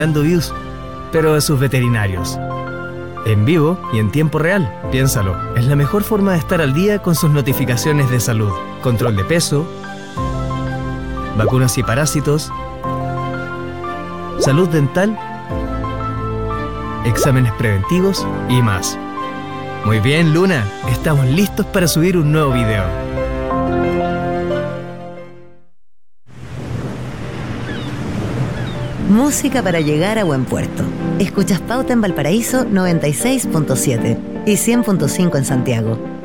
dando views, pero a sus veterinarios. En vivo y en tiempo real, piénsalo, es la mejor forma de estar al día con sus notificaciones de salud, control de peso, vacunas y parásitos, salud dental, exámenes preventivos y más. Muy bien, Luna, estamos listos para subir un nuevo video. Música para llegar a buen puerto. Escuchas Pauta en Valparaíso 96.7 y 100.5 en Santiago.